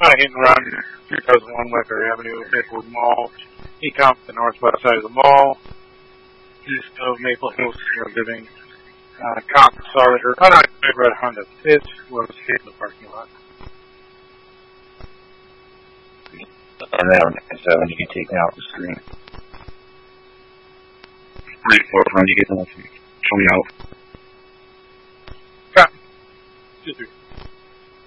kind of hit and run 2001 Wecker Avenue, Maplewood Mall. He comped the northwest side of the mall, east of Maple Hills Senior Living. Cop saw that her unoccupied red Honda Fit was hit in the parking lot. And then on 7, you can take me off the screen. Right forefront, you get that. Show me out. Cop. Excuse me.